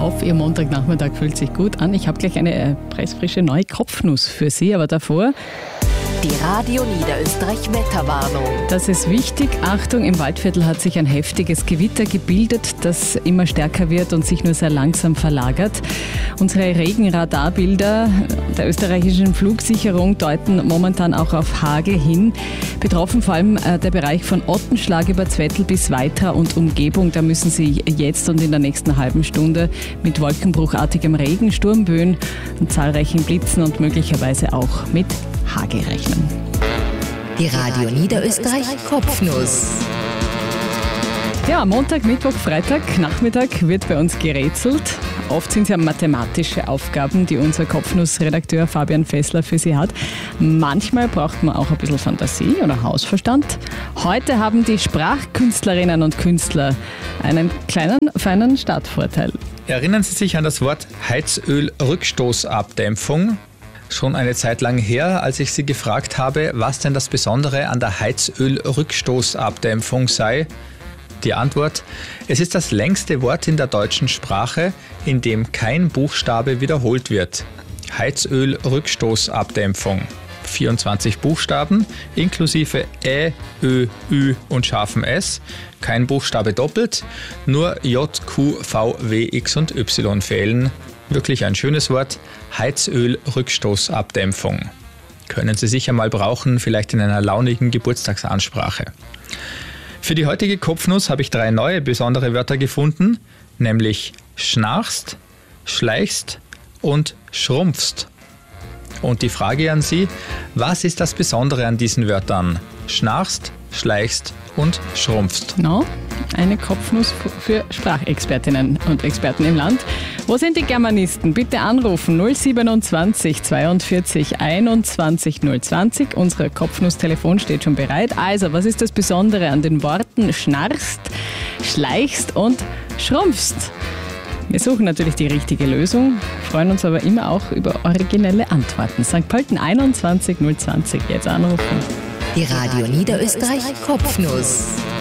auf. Ihr Montagnachmittag fühlt sich gut an. Ich habe gleich eine preisfrische neue Kopfnuss für Sie, aber davor... Die Radio Niederösterreich Wetterwarnung. Das ist wichtig. Achtung, im Waldviertel hat sich ein heftiges Gewitter gebildet, das immer stärker wird und sich nur sehr langsam verlagert. Unsere Regenradarbilder der österreichischen Flugsicherung deuten momentan auch auf Hagel hin. Betroffen vor allem der Bereich von Ottenschlag über Zwettl bis Weitra und Umgebung. Da müssen Sie jetzt und in der nächsten halben Stunde mit wolkenbruchartigem Regen, Sturmböen und zahlreichen Blitzen und möglicherweise auch mit Hagel rechnen. Die Radio Niederösterreich Kopfnuss. Ja, Montag, Mittwoch, Freitag, Nachmittag wird bei uns gerätselt. Oft sind es ja mathematische Aufgaben, die unser Kopfnuss-Redakteur Fabian Fessler für Sie hat. Manchmal braucht man auch ein bisschen Fantasie oder Hausverstand. Heute haben die Sprachkünstlerinnen und Künstler einen kleinen, feinen Startvorteil. Erinnern Sie sich an das Wort Heizölrückstoßabdämpfung? Schon eine Zeit lang her, als ich Sie gefragt habe, was denn das Besondere an der Heizölrückstoßabdämpfung sei. Die Antwort: Es ist das längste Wort in der deutschen Sprache, in dem kein Buchstabe wiederholt wird. Heizölrückstoßabdämpfung. 24 Buchstaben, inklusive Ä, Ö, Ü und scharfem S. Kein Buchstabe doppelt, nur J, Q, V, W, X und Y fehlen. Wirklich ein schönes Wort, Heizölrückstoßabdämpfung. Können Sie sicher mal brauchen, vielleicht in einer launigen Geburtstagsansprache. Für die heutige Kopfnuss habe ich 3 neue besondere Wörter gefunden, nämlich schnarchst, schleichst und schrumpfst. Und die Frage an Sie, was ist das Besondere an diesen Wörtern? Schnarchst, schleichst und schrumpfst. No, eine Kopfnuss für Sprachexpertinnen und Experten im Land. Wo sind die Germanisten? Bitte anrufen 027 42 21 020. Unsere Kopfnuss-Telefon steht schon bereit. Also, was ist das Besondere an den Worten schnarchst, schleichst und schrumpfst? Wir suchen natürlich die richtige Lösung, freuen uns aber immer auch über originelle Antworten. St. Pölten 21 020, jetzt anrufen. Die Radio Niederösterreich Kopfnuss.